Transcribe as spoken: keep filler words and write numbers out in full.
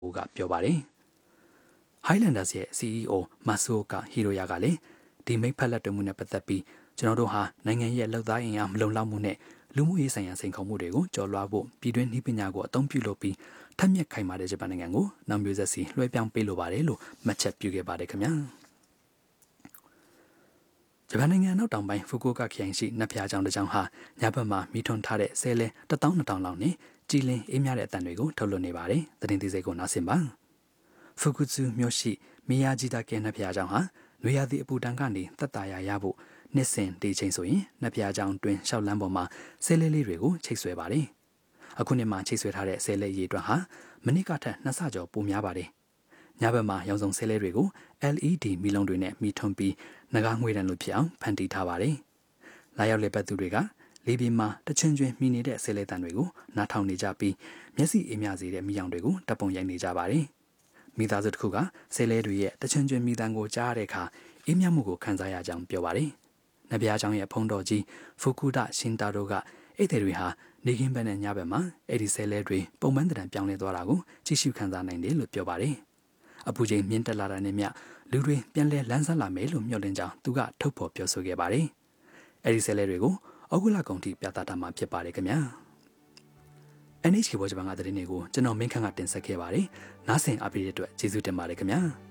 ကပြောပါတယ်။ Highlanders ရဲ့ စီ အီ အို Masuoka Hiroya ကလည်းဒီမိတ်ဖက်လက်တွဲမှုနဲ့ပတ်သက်ပြီးကျွန်တော်တို့ဟာနိုင်ငံရဲ့လှုပ်သားအင်အားမလုံလောက်မှုနဲ့လူမှုရေးဆိုင်ရာစိန်ခေါ်မှုတွေကိုကျော်လွှားဖို့ပြည်တွင်းနှီးပညာကိုအသုံးပြုလုပ်ပြီးထက်မြက်ခိုင်မာတဲ့ဂျပန်နိုင်ငံကိုနောက်မျိုးဆက်စီလွှဲပြောင်းပေးလိုပါတယ်လို့မှတ်ချက်ပြုခဲ့ပါတယ်ခင်ဗျာဂျပန်နိုင်ငံနောက်တောင်ပိုင်းဖူကူကာခရိုင်ရှိနတ်ဖျားကျောင်းတစ်ကျောင်းဟာညဘက်မှာမိထွန်းထားတဲ့ဆဲလဲတစ်သောင်းနှစ်ထောင်လောက်နဲ့ကြည်လင်အေးမြတဲ့အတန်တွေကိုထုတ်လွှင့်နေပါတယ်သတင်းသေးစိတ်ကိုနားဆင်ပါဖူကူဇူမြို့ရှိမီယာဂျီတာကဲနတ်ဖျားကျောင်းဟာနွေရာသီအပူတန်းကနေတက်တာရရဖို့နှစ်စဉ်ဒီချိန်ဆိုရင်နတ်ဖျားကျောင်းတွင်ရှောက်လန်းပေါ်မှာဆဲလဲလေးတွေကိုချိတ်ဆွဲပါတယ်အခုနှစ်မှာချိတ်ဆွဲထားတဲ့ဆဲလဲရေအတွက်ဟာမနစ်ကထက်နှစ်ဆကျော်ပိုများပါတယ်ညဘက်မှာရောင်စုံဆဲလဲတွေကို แอล อี ดี မီးလုံးတွေနဲ့မီးထွန်းပြီးငကားငွေတန်လိုဖြစ်အောင်ဖန်တီးထားပါတယ်လာရောက်လေပတ်သူတွေကလေပြင်းမှာတချွင်ချွင်မှီနေတဲ့ဆဲလဲတန်တွေကိုနားထောင်နေကြပြီးမျက်စိအေးမြစေတဲ့မီးရောင်တွေကိုတပ်ပုံရိုက်နေကြပါတယ်မိသားစုတစ်ခုကဆဲလဲတွေရဲ့တချွင်ချွင်မီးတန်ကိုကြားရတဲ့အခါအေးမြမှုကိုခံစားရကြောင်းပြောပါတယ်နဗျာကျောင်းရဲ့ဖုံးတော်ကြီးဖူကူဒရှင်တာတို့ကအဲ့တဲ့တွေဟာနေခင်းဘက်နဲ့ညဘက်မှာအဲ့ဒီဆဲလဲတွေပုံမှန်တံပြောင်းလဲသွားတာကိုကြည့်ရှုခံစားနိုင်တယ်လို့ပြောပါတယ်အပူချိန်မြင့်တက်လာတာနဲ့မျှလူတွေပြန်လဲလန်းဆန်းလာမယ်လို့မျှော်လင့်ကြောင်းသူကထုတ်ဖော်ပြောဆိုခဲ့ပါတယ်အဲ့ဒီဆဲလဲတွေကိုဩဂုတ်လကုန်ထိပြသတာမှာဖြစ်ပါတယ်ခင်ဗျာ แอน เอช เค ဘောဂျပန်ကသတင်းတွေကိုကျွန်တော်မင်းခန့်ကတင်ဆက်ခဲ့ပါတယ်နားဆင်အားပေးတဲ့အတွက်ကျေးဇူးတင်ပါတယ်ခင်ဗျာ